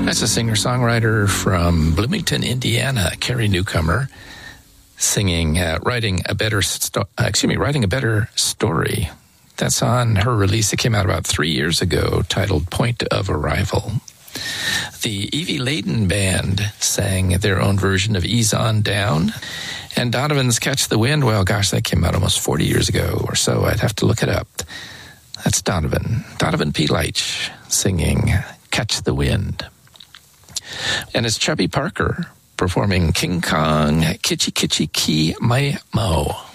That's a singer-songwriter from Bloomington, Indiana, Carrie Newcomer, singing, writing a better story. That's on her release that came out about 3 years ago, titled Point of Arrival. The Evie Layden Band sang their own version of Ease On Down. And Donovan's Catch the Wind, well, gosh, that came out almost 40 years ago or so. I'd have to look it up. That's Donovan P. Leitch, singing Catch the Wind. And it's Chubby Parker performing King Kong Kitchi Kitchi Ki Mai Mo.